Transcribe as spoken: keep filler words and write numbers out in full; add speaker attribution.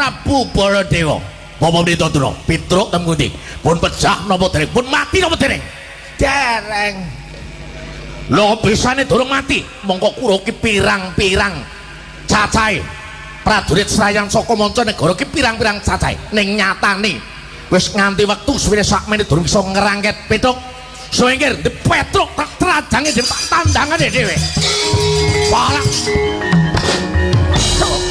Speaker 1: Prabu Baladewa. Bapak Ditodro, Pitruk tem pundi? Pun pejah napa dereng? Pun mati napa dereng? Dereng. Lho bisane durung mati. Mongko kula ki pirang-pirang cacahe prajurit Srayan saka manca negara ki pirang-pirang cacahe. Ning nyatane wis nganti wektu suwene sakmene durung iso ngerangket Pitruk. Soengger de Petruk tak trajange tak tandangane dhewe. Parah.